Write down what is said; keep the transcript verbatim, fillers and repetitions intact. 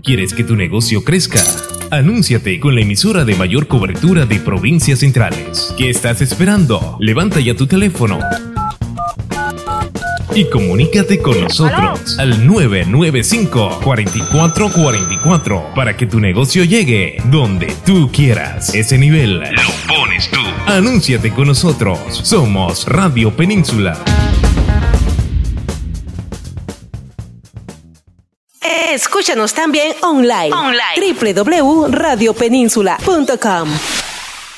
¿Quieres que tu negocio crezca? Anúnciate con la emisora de mayor cobertura de provincias centrales. ¿Qué estás esperando? Levanta ya tu teléfono y comunícate con nosotros al nueve nueve cinco, cuatro cuatro cuatro cuatro para que tu negocio llegue donde tú quieras. Ese nivel lo pones tú. Anúnciate con nosotros. Somos Radio Península. Escúchanos también online. online. doble u doble u doble u punto radio península punto com.